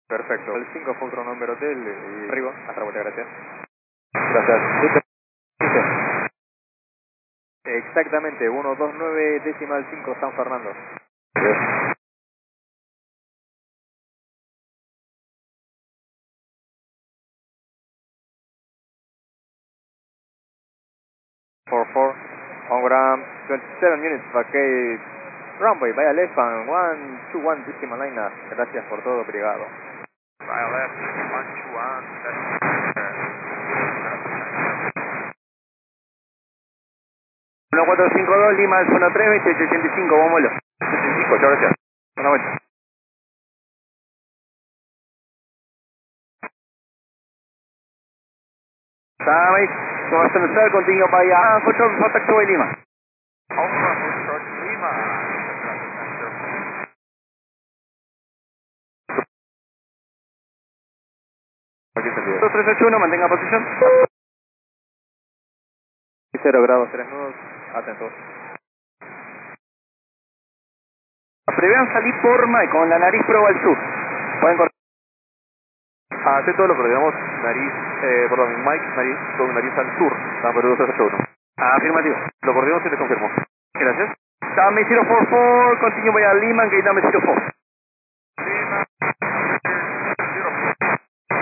Perfecto. El 5 Foxtrot Number Hotel y arriba, hasta la vuelta, gracias. Gracias. Exactamente, 129 decimal 5 San Fernando. Yes. 44, on ground, 27 minutes, vacate, runway, via left and 121 decimal 9. Gracias por todo, obrigado. Via left, 121, Uno 452 Lima, Alfa 3, 2885, vamos vuelo. 85, chao, gracias. Una vuelta. Summit, Sebastian Star, continue via contact to Lima. Alpha Foxtrot Lima. 2381, mantenga posición. 0 grados 3 nudos, atentos. Prevean salir por Mike con la nariz prueba al sur. Pueden correr. Atento, lo coordinamos nariz, Mike, nariz, con nariz al sur, Perú 281. Afirmativo. Lo coordinamos y le confirmo. Gracias. Dame 044, continue via Lima, gate number 04.